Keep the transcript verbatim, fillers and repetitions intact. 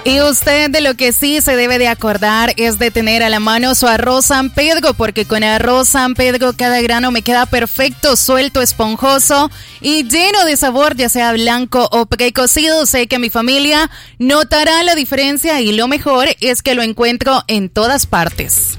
Y usted de lo que sí se debe de acordar es de tener a la mano su arroz San Pedro, porque con arroz San Pedro cada grano me queda perfecto, suelto, esponjoso y lleno de sabor, ya sea blanco o precocido. Sé que mi familia notará la diferencia y lo mejor es que lo encuentro en todas partes.